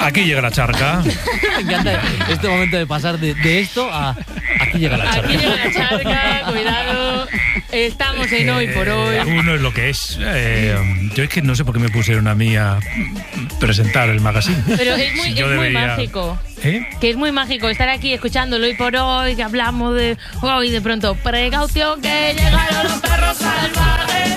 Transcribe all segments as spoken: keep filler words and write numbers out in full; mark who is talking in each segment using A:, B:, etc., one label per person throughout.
A: Aquí llega la charca.
B: Me encanta este momento de pasar de, de esto a aquí llega la charca.
C: Aquí llega la charca, cuidado. Estamos en Hoy por Hoy.
A: Uno es lo que es. Eh, yo es que no sé por qué me pusieron a mí a presentar el magazine.
C: Pero es muy,
A: Yo
C: es muy
A: debería-
C: mágico.
A: ¿Eh?
C: Que es muy mágico estar aquí escuchándolo Hoy por Hoy, que hablamos de hoy de pronto, precaución que llegaron los perros salvajes.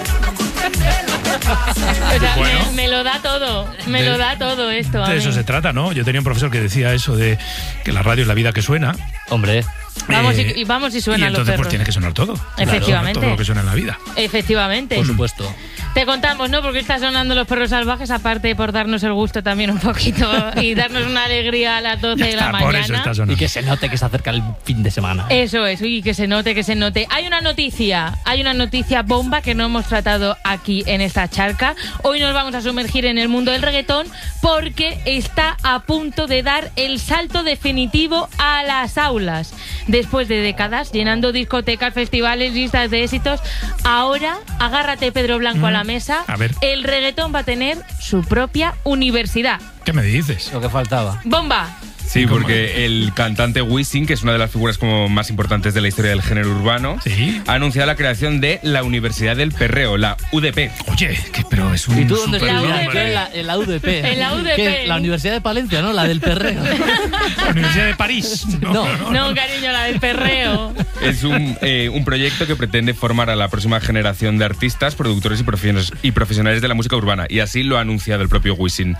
C: O sea,
A: Bueno.
C: me, me lo da todo, me
A: De-
C: lo da todo esto. a
A: De
C: mí.
A: eso se trata, ¿no? Yo tenía un profesor que decía eso de que la radio es la vida que suena.
B: Hombre,
C: Vamos
A: Eh,
C: y, y vamos y
A: y
C: suenan los
A: entonces
C: perros.
A: pues tiene que sonar todo.
C: Efectivamente.
A: Todo lo que suena en la vida.
C: Efectivamente.
B: por supuesto.
C: Te contamos, ¿no? Porque está sonando los perros salvajes, aparte por darnos el gusto también un poquito y darnos una alegría a las doce de la
A: Ah,
C: mañana.
A: por eso está sonando.
B: Y que se note que se acerca el fin de semana.
C: Eso es, y que se note, que se note. Hay una noticia, hay una noticia bomba que no hemos tratado aquí en esta charca. Hoy nos vamos a sumergir en el mundo del reggaetón porque está a punto de dar el salto definitivo a las aulas. Después de décadas llenando discotecas, festivales, listas de éxitos, ahora, agárrate Pedro Blanco a la mesa,
A: a ver.
C: el reggaetón va a tener su propia universidad.
A: ¿Qué me dices?
B: Lo que faltaba.
C: ¡Bomba!
D: Sí, porque el cantante Wisin, que es una de las figuras como más importantes de la historia del género urbano,
A: Sí.
D: ha anunciado la creación de la Universidad del Perreo, la U D P.
A: Oye, que, pero es un
B: ¿Y tú dónde
A: super
B: estás?
C: La
A: nombre.
B: Yo en la, en la U D P.
C: En la U D P.
B: ¿Qué? La Universidad de Palencia, ¿no? La del perreo.
A: La Universidad de París.
B: No.
C: No, cariño, la del perreo.
D: Es un, eh, un proyecto que pretende formar a la próxima generación de artistas, productores y profesionales, y profesionales de la música urbana. Y así lo ha anunciado el propio Wisin.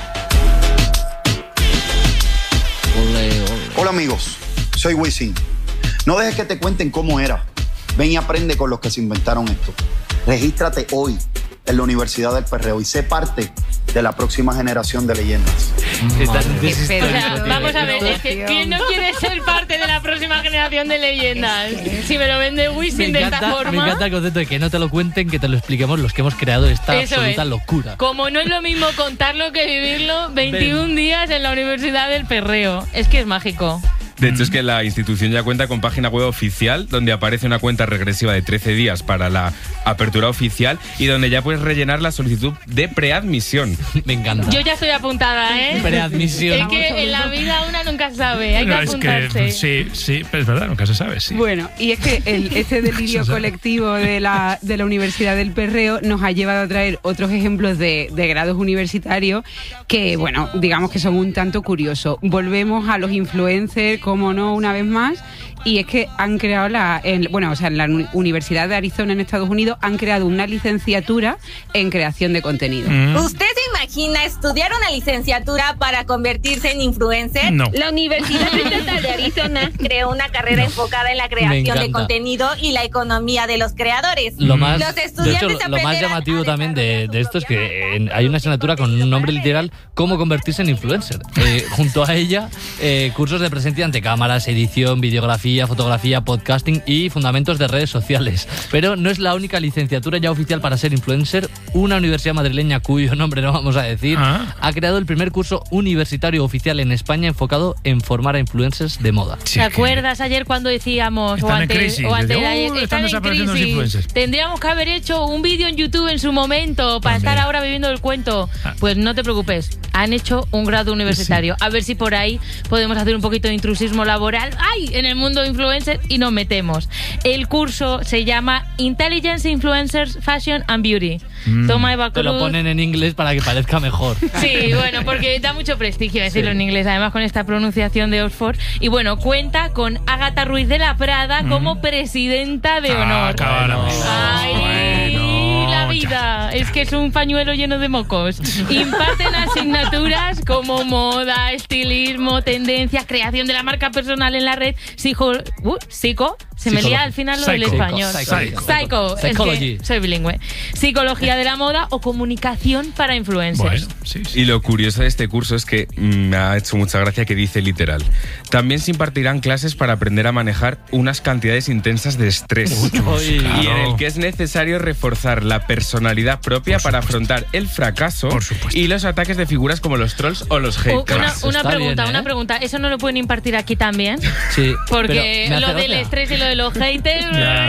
B: Ole, ole.
E: Hola amigos, soy Wisin. No dejes que te cuenten cómo era. Ven y aprende con los que se inventaron esto. Regístrate hoy en la Universidad del Perreo y sé parte de la próxima generación de leyendas.
B: Estás
C: O
B: deshistórico,
C: sea,
B: tío.
C: vamos a ver, es que ¿quién no quiere ser parte de la próxima generación de leyendas? Si me lo vende
B: Me
C: Wisin de esta
B: encanta,
C: forma.
B: me encanta el concepto de que no te lo cuenten, que te lo expliquemos los que hemos creado esta
C: Eso
B: absoluta
C: es.
B: locura.
C: Como no es lo mismo contarlo que vivirlo, veintiún días en la Universidad del Perreo. Es que es mágico.
D: De hecho, es que la institución ya cuenta con página web oficial donde aparece una cuenta regresiva de trece días para la apertura oficial y donde ya puedes rellenar la solicitud de preadmisión.
B: Me encanta.
C: Yo ya estoy apuntada, ¿eh?
B: Preadmisión.
C: Es que en la vida una nunca sabe, hay que
A: No, es
C: apuntarse.
A: que sí, sí, pero es verdad, nunca se sabe, sí.
F: Bueno, y es que el, este delirio
A: Eso,
F: colectivo de la, de la Universidad del Perreo nos ha llevado a traer otros ejemplos de, de grados universitarios que, bueno, digamos que son un tanto curiosos. Volvemos a los influencers, como no, una vez más, y es que han creado la, en, bueno, o sea, en la Uni- Universidad de Arizona en Estados Unidos han creado una licenciatura en creación de contenido.
A: Mm.
G: ¿Usted se imagina estudiar una licenciatura para convertirse en influencer?
A: No.
G: La Universidad Estatal de Arizona creó una carrera enfocada en la
B: Me
G: creación
B: encanta.
G: de contenido y la economía de los creadores.
B: Lo más,
G: Los
B: de
G: estudiantes
B: hecho, lo, lo más
G: aprenderán
B: llamativo
G: a
B: también de,
G: desarrollar
B: de esto es que eh, hay una asignatura con un nombre literal, cómo convertirse en influencer. Eh, junto a ella, eh, cursos de presencia ante cámaras, edición, videografía, fotografía, podcasting y fundamentos de redes sociales. Pero no es la única licenciatura ya oficial para ser influencer. Una universidad madrileña, cuyo nombre no vamos a decir,
A: Ah.
B: ha creado el primer curso universitario oficial en España enfocado en formar a influencers de moda.
A: Sí,
C: ¿Te
A: que-
C: acuerdas ayer cuando decíamos
A: Están
C: o
A: en
C: antes,
A: crisis,
C: o antes
A: desde,
C: de ayer,
A: "Uh, están
C: están en
A: desapareciendo los
C: crisis.
A: influencers"?
C: Tendríamos que haber hecho un vídeo en YouTube en su momento para
A: También.
C: estar ahora viviendo el cuento.
A: Ah.
C: Pues no te preocupes, han hecho un grado universitario. A ver si por ahí podemos hacer un poquito de intrusismo laboral ¡ay! En el mundo influencer y nos metemos. El curso se llama Intelligence Influencers Fashion and Beauty.
A: Mm.
C: Toma Eva
B: Te lo
C: Cruz.
B: ponen en inglés para que parezca mejor.
C: Sí, bueno, porque da mucho prestigio decirlo en inglés, además con esta pronunciación de Oxford. Y bueno, cuenta con Ágata Ruiz de la Prada como presidenta de
A: Ah,
C: honor.
A: acabáramos.
C: ¡Ay,
A: Bueno,
C: la
A: ya.
C: vida! Es que es un pañuelo lleno de mocos. Imparten asignaturas como moda, estilismo, tendencias, creación de la marca personal en la red, psico... Uh, psico se me lía al final lo del
A: Psycho.
C: español.
A: Psycho.
C: Psycho. Es que
B: Psychology.
C: soy bilingüe. Psicología de la moda o comunicación para influencers.
A: Bueno, sí, sí.
D: Y lo curioso de este curso es que mm, me ha hecho mucha gracia que dice literal: también se impartirán clases para aprender a manejar unas cantidades intensas de estrés.
B: Uy,
A: claro.
D: Y en el que es necesario reforzar la personalidad propia
A: Por
D: para
A: supuesto.
D: afrontar el fracaso
A: Por supuesto.
D: y los ataques de figuras como los trolls o los
C: U- Una,
D: haters.
C: una
B: Está
C: pregunta,
B: bien, ¿eh?
C: una pregunta. ¿Eso no lo pueden impartir aquí también?
B: Sí,
C: Porque
B: pero me hace
C: lo del
B: gracia.
C: estrés y lo de los haters...
A: Ya.
C: ay,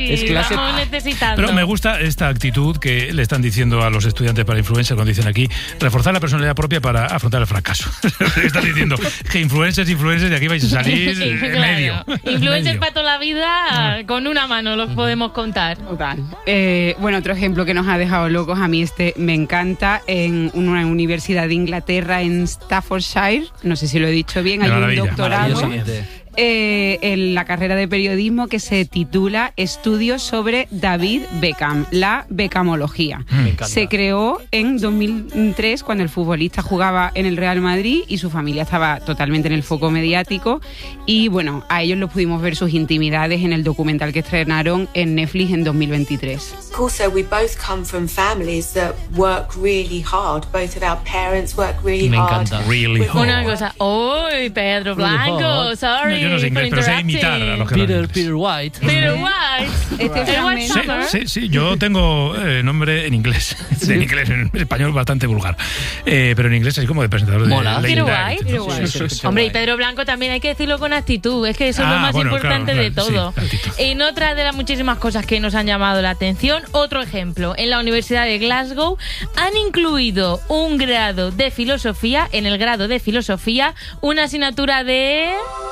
B: Es clase-
C: estamos necesitando.
A: Pero me gusta esta actitud que le están diciendo a los estudiantes para influencers cuando dicen aquí, reforzar la personalidad propia para afrontar el fracaso. Están diciendo que influencers, influencers, de aquí vais a salir
C: Sí,
A: eh,
C: claro.
A: medio.
C: Influencers
A: medio.
C: para toda la vida, con una mano los podemos contar.
F: Total. Eh, bueno, otro ejemplo que nos ha dejado locos, a mí este me encanta, en una universidad de Inglaterra, en Staffordshire, no sé si lo he dicho bien,
A: De
F: hay un
A: maravilla.
F: doctorado
B: Maravillosamente.
F: eh, en la carrera de periodismo que se titula Estudios sobre David Beckham, la Beckhamología.
A: Mm.
B: Me encanta.
F: Se creó en dos mil tres cuando el futbolista jugaba en el Real Madrid y su familia estaba totalmente en el foco mediático, y bueno, a ellos los pudimos ver sus intimidades en el documental que estrenaron en Netflix en dos mil veintitrés.
H: Also, we both come from families that work really hard. Both of our parents work really
B: Me
H: hard.
B: encanta.
A: Really hard.
C: Una cosa. ¡Uy, Pedro Blanco!
B: hard.
C: Sorry.
A: No, yo no sé
C: for
A: inglés, pero sé
C: interrupting.
A: imitar a los que hablan
B: Peter,
A: inglés.
B: Peter White.
C: Peter White.
F: Este
C: Peter White
F: fragmento-
A: Sí,
C: Summer.
A: sí, sí, yo tengo eh, nombre en inglés, en inglés, en español bastante vulgar, eh, pero en inglés así como de presentador de
B: Mola.
A: Late
C: Peter
A: Night,
C: White.
A: ¿no?
C: Peter
A: Sí,
F: White.
A: sí, sí, sí.
C: Hombre, y Pedro Blanco también hay que decirlo con actitud. Es que eso es
A: Ah,
C: lo más
A: bueno,
C: importante
A: claro,
C: de
A: claro,
C: todo.
A: sí, la actitud.
C: En otra de las muchísimas cosas que nos han llamado la atención, otro ejemplo. En la Universidad de Glasgow han incluido un grado de filosofía, en el grado de filosofía, una asignatura de...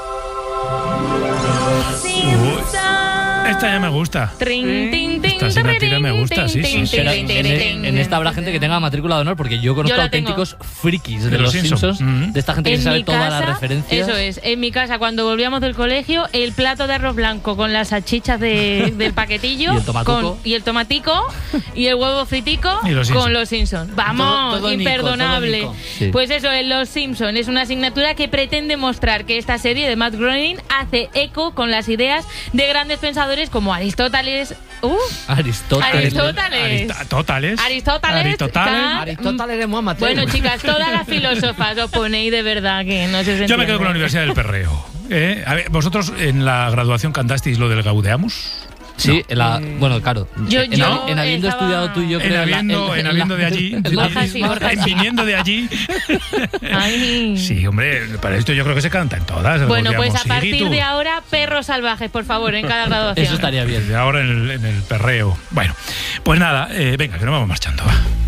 A: Esta ya me gusta.
C: Trin, tin, tin,
A: Esta asignatura me gusta, sí, sí, sí.
B: Pero en, en- en esta habrá gente que tenga matrícula de honor, porque yo conozco
C: Yo la tengo.
B: auténticos frikis de,
A: De
B: los
A: los
B: Simpsons,
A: Simpsons.
B: de esta gente que
C: En
B: se sabe
C: mi
B: todas
C: casa,
B: las referencias.
C: eso es, en mi casa cuando volvíamos del colegio, el plato de arroz blanco con las salchichas de- del paquetillo
B: Y el tomatuco.
C: con- y el tomatico y el huevo fritico
A: Y los
C: con
A: Simpson.
C: los Simpsons. Vamos,
B: Todo- todo Nico,
C: imperdonable.
B: todo Nico. Sí.
C: Pues eso, en Los Simpson es una asignatura que pretende mostrar que esta serie de Matt Groening hace eco con las ideas de grandes pensadores como Aristóteles. Uh,
B: Aristóteles.
C: Aristóteles.
A: Aristóteles.
C: Aristóteles.
A: Aristóteles.
C: Está-
B: Aristóteles de Muhammad.
C: Bueno, chicas, todas las filósofas os ponéis de verdad que no se
A: Yo me quedo con la Universidad del Perreo. ¿eh? A ver, ¿vosotros en la graduación cantasteis lo del Gaudeamus?
B: Sí, en la, bueno, claro.
C: Yo-
B: en,
C: yo
B: habi- en habiendo
C: estaba-
B: estudiado tú y yo
A: En
B: creo
A: habiendo,
B: la-
A: en habiendo de allí,
B: en la
C: Borja sí,
B: misma-
C: Borja
A: en viniendo de allí.
C: Ay.
A: Sí, hombre, para esto yo creo que se canta en todas.
C: Bueno,
A: Gaudeamus,
C: pues a partir
A: Igitur.
C: de ahora, perros salvajes, por favor, en cada graduación.
B: Eso estaría bien.
A: Desde ahora en el, en el perreo. Bueno, pues nada, eh, venga, que nos vamos marchando. Va.